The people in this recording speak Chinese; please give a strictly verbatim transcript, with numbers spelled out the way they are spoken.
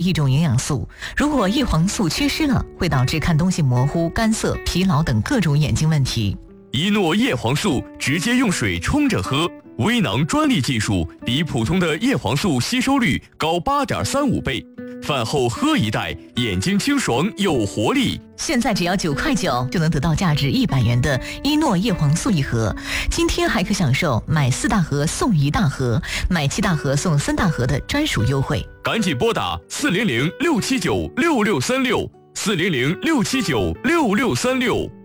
一种营养素，如果叶黄素缺失了，会导致看东西模糊、干涩、疲劳等各种眼睛问题。 一诺叶黄素直接用水冲着喝，微囊专利技术，比普通的叶黄素吸收率高 八点三五 倍。饭后喝一袋，眼睛清爽有活力。 现在只要九块九就能得到价值一百元的一诺叶黄素一盒，今天还可享受买四大盒送一大盒，买七大盒送三大盒的专属优惠。 赶紧拨打四零零六七九六六三六四零零六七九六六三六。